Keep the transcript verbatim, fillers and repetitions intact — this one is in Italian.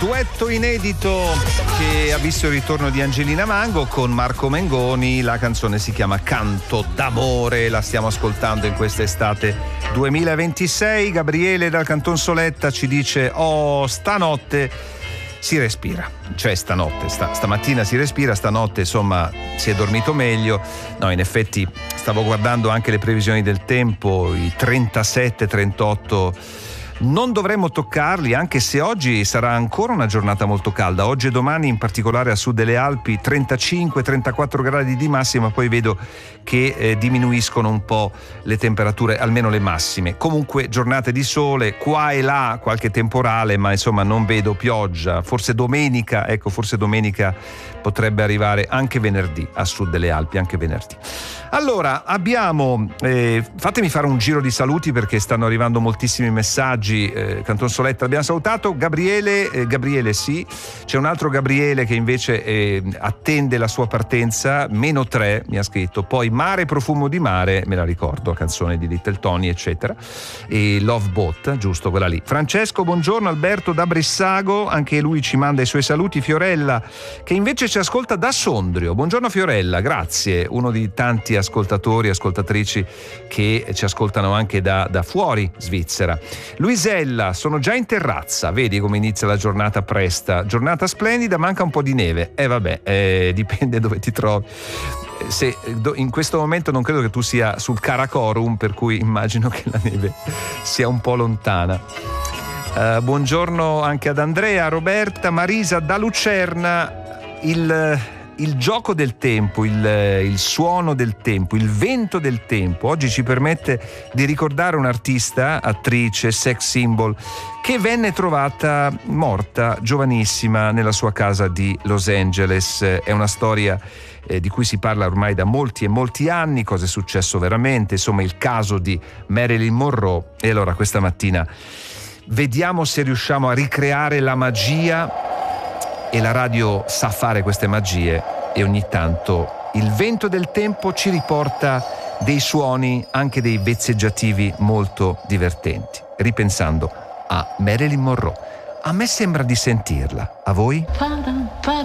duetto inedito che ha visto il ritorno di Angelina Mango con Marco Mengoni. La canzone si chiama Canto d'amore, la stiamo ascoltando in questa estate duemilaventisei. Gabriele dal Canton Soletta ci dice: oh, stanotte si respira, cioè stanotte, sta, stamattina si respira, stanotte insomma si è dormito meglio. No, in effetti stavo guardando anche le previsioni del tempo, i trentasette trentotto non dovremmo toccarli, anche se oggi sarà ancora una giornata molto calda. Oggi e domani, in particolare a sud delle Alpi, trentacinque trentaquattro gradi di massima, poi vedo che eh, diminuiscono un po' le temperature, almeno le massime. Comunque giornate di sole, qua e là qualche temporale, ma insomma non vedo pioggia. Forse domenica, ecco, forse domenica potrebbe arrivare, anche venerdì a sud delle Alpi, anche venerdì. Allora, abbiamo, eh, fatemi fare un giro di saluti perché stanno arrivando moltissimi messaggi. eh, Canton Soletta abbiamo salutato, Gabriele, eh, Gabriele sì, c'è un altro Gabriele che invece eh, attende la sua partenza, meno tre mi ha scritto, poi Mare profumo di mare, me la ricordo, canzone di Little Tony eccetera, e Love Boat, giusto, quella lì. Francesco, buongiorno, Alberto da Brissago, anche lui ci manda i suoi saluti. Fiorella che invece ci ascolta da Sondrio, buongiorno Fiorella, grazie, uno di tanti ascoltatori, ascoltatrici che ci ascoltano anche da, da fuori Svizzera. Luisella, sono già in terrazza, vedi come inizia la giornata presta, giornata splendida, manca un po' di neve, e eh, vabbè, eh, dipende dove ti trovi. Se in questo momento non credo che tu sia sul Karakorum, per cui immagino che la neve sia un po' lontana. Uh, buongiorno anche ad Andrea, Roberta, Marisa da Lucerna. Il Il gioco del tempo, il, il suono del tempo, il vento del tempo oggi ci permette di ricordare un'artista, attrice, sex symbol che venne trovata morta giovanissima nella sua casa di Los Angeles. È una storia eh, di cui si parla ormai da molti e molti anni, cosa è successo veramente, insomma il caso di Marilyn Monroe. E allora questa mattina vediamo se riusciamo a ricreare la magia, e la radio sa fare queste magie, e ogni tanto il vento del tempo ci riporta dei suoni, anche dei vezzeggiativi molto divertenti, ripensando a Marilyn Monroe. A me sembra di sentirla, a voi?